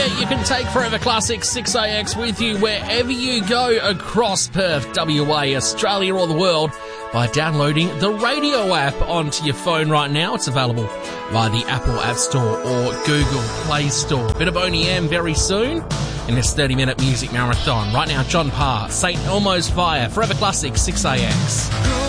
you can take Forever Classic 6AX with you wherever you go across Perth, WA, Australia or the world by downloading the radio app onto your phone right now. It's available via the Apple App Store or Google Play Store. Bit of Boney M very soon in this 30-minute music marathon. Right now, John Parr, St. Elmo's Fire, Forever Classic 6AX.